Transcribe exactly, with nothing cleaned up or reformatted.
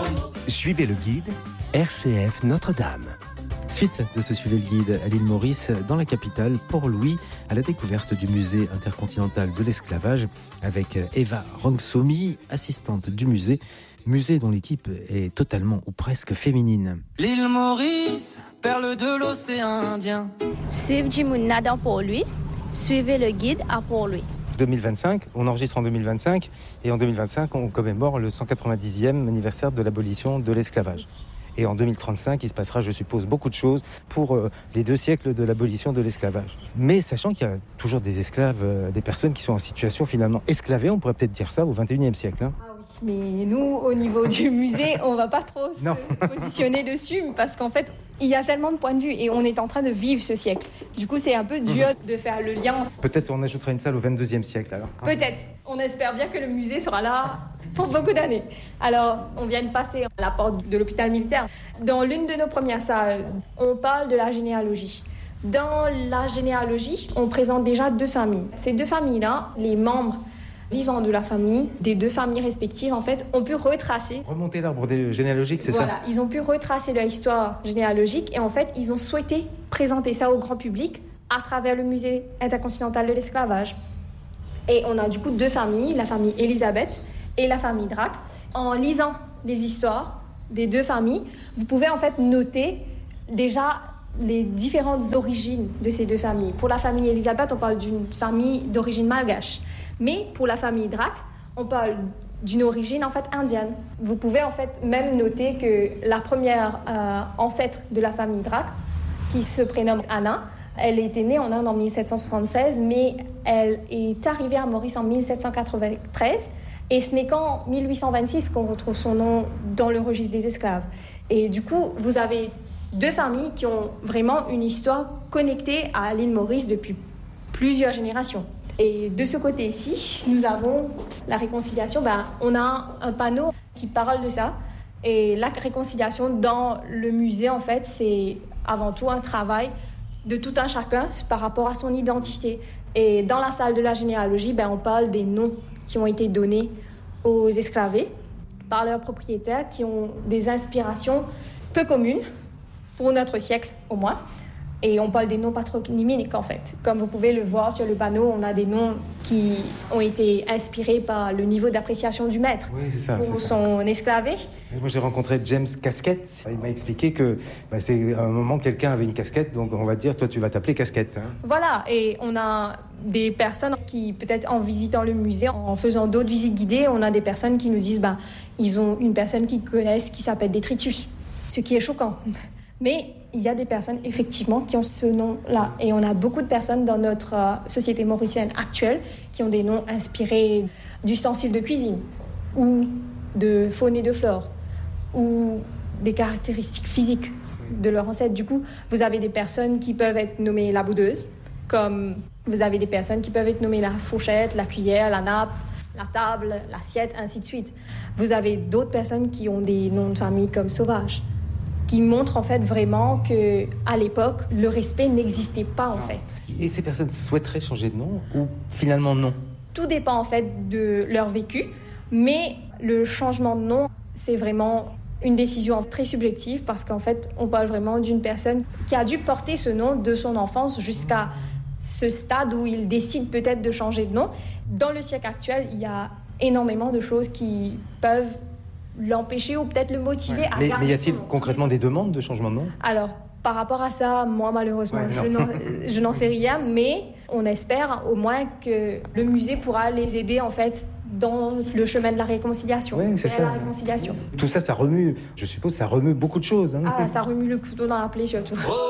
Suivez le guide, R C F Notre-Dame. Suite de ce Suivez le guide à l'île Maurice, dans la capitale, Port-Louis, à la découverte du musée intercontinental de l'esclavage, avec Eva Rongsomi, assistante du musée, musée dont l'équipe est totalement ou presque féminine. L'île Maurice, perle de l'océan Indien. Suivez Jimouna dans Port-Louis, suivez le guide à Port-Louis. deux mille vingt-cinq, on enregistre en deux mille vingt-cinq, et en deux mille vingt-cinq, on commémore le cent quatre-vingt-dixième anniversaire de l'abolition de l'esclavage. Et en deux mille trente-cinq, il se passera, je suppose, beaucoup de choses pour euh, les deux siècles de l'abolition de l'esclavage. Mais sachant qu'il y a toujours des esclaves, euh, des personnes qui sont en situation finalement esclavée, on pourrait peut-être dire ça au vingt et unième siècle. Hein. Ah oui, mais nous, au niveau du musée, on ne va pas trop se positionner dessus parce qu'en fait, il y a tellement de points de vue et on est en train de vivre ce siècle. Du coup, c'est un peu dur mmh. de faire le lien. Peut-être on ajoutera une salle au vingt-deuxième siècle alors. Peut-être. On espère bien que le musée sera là pour beaucoup d'années. Alors, on vient de passer à la porte de l'hôpital militaire. Dans l'une de nos premières salles, on parle de la généalogie. Dans la généalogie, on présente déjà deux familles. Ces deux familles-là, les membres vivants de la famille, des deux familles respectives, en fait, ont pu retracer... Remonter l'arbre généalogique, c'est voilà, ça ? Voilà, ils ont pu retracer leur histoire généalogique et en fait, ils ont souhaité présenter ça au grand public à travers le musée intercontinental de l'esclavage. Et on a du coup deux familles, la famille Elisabeth et la famille Drac. En lisant les histoires des deux familles, vous pouvez en fait noter déjà les différentes origines de ces deux familles. Pour la famille Elisabeth, on parle d'une famille d'origine malgache. Mais pour la famille Drac, on parle d'une origine en fait indienne. Vous pouvez en fait même noter que la première euh, ancêtre de la famille Drac, qui se prénomme Anna, elle était née en Inde en mille sept cent soixante-seize, mais elle est arrivée à Maurice en mille sept cent quatre-vingt-treize. Et ce n'est qu'en mille huit cent vingt-six qu'on retrouve son nom dans le registre des esclaves. Et du coup, vous avez deux familles qui ont vraiment une histoire connectée à l'île Maurice depuis plusieurs générations. Et de ce côté-ci, nous avons la réconciliation. Ben, on a un panneau qui parle de ça. Et la réconciliation dans le musée, en fait, c'est avant tout un travail de tout un chacun par rapport à son identité. Et dans la salle de la généalogie, ben, on parle des noms qui ont été donnés aux esclavés par leurs propriétaires, qui ont des inspirations peu communes, pour notre siècle au moins. Et on parle des noms patronymiques en fait. Comme vous pouvez le voir sur le panneau, on a des noms qui ont été inspirés par le niveau d'appréciation du maître oui, c'est ça, pour c'est son ça. esclavé. Et moi j'ai rencontré James Casquette. Il m'a expliqué que bah, c'est à un moment quelqu'un avait une casquette, donc on va dire toi tu vas t'appeler Casquette. Hein. Voilà, et on a des personnes qui peut-être en visitant le musée, en faisant d'autres visites guidées, on a des personnes qui nous disent bah, ils ont une personne qu'ils connaissent qui s'appelle Détritus, ce qui est choquant. Mais il y a des personnes, effectivement, qui ont ce nom-là. Et on a beaucoup de personnes dans notre euh, société mauricienne actuelle qui ont des noms inspirés d'ustensiles de cuisine ou de faune et de flore ou des caractéristiques physiques de leur ancêtre. Du coup, vous avez des personnes qui peuvent être nommées la boudeuse, comme vous avez des personnes qui peuvent être nommées la fourchette, la cuillère, la nappe, la table, l'assiette, ainsi de suite. Vous avez d'autres personnes qui ont des noms de famille comme sauvage, qui montre en fait vraiment qu'à l'époque, le respect n'existait pas en fait. Et ces personnes souhaiteraient changer de nom ou finalement non ? Tout dépend en fait de leur vécu, mais le changement de nom, c'est vraiment une décision très subjective parce qu'en fait, on parle vraiment d'une personne qui a dû porter ce nom de son enfance jusqu'à ce stade où il décide peut-être de changer de nom. Dans le siècle actuel, il y a énormément de choses qui peuvent l'empêcher ou peut-être le motiver ouais. à mais, garder mais y a-t-il son nom. concrètement des demandes de changement de nom ? Alors, par rapport à ça, moi malheureusement, ouais, je, n'en, je n'en sais rien, mais on espère au moins que le musée pourra les aider en fait dans le chemin de la réconciliation. Oui, c'est ça. La réconciliation. Tout ça, ça remue, je suppose, ça remue beaucoup de choses. Hein. Ah, ça remue le couteau dans la plaie surtout.